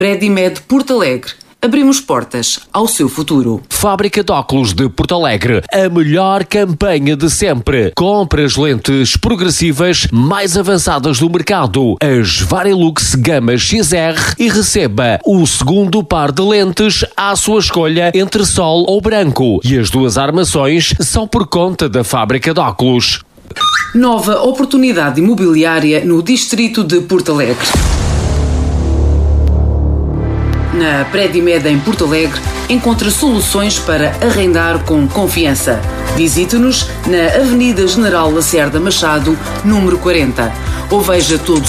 Predimed Porto Alegre. Abrimos portas ao seu futuro. Fábrica de óculos de Porto Alegre. A melhor campanha de sempre. Compre as lentes progressivas mais avançadas do mercado. As Varilux Gama XR e receba o segundo par de lentes à sua escolha entre sol ou branco. E as duas armações são por conta da Fábrica de óculos. Nova oportunidade imobiliária no distrito de Porto Alegre. Na Predimed em Porto Alegre, encontra soluções para arrendar com confiança. Visite-nos na Avenida General Lacerda Machado, número 40, ou veja todos